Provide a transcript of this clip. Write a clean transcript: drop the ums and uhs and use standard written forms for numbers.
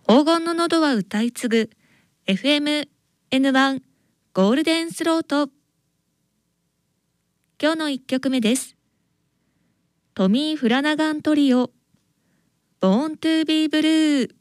黄金の喉は歌い継ぐ FM-N1 ゴールデンスロート。今日の1曲目です。トミー・フラナガントリオ、ボーン・トゥ・ビー・ブルー。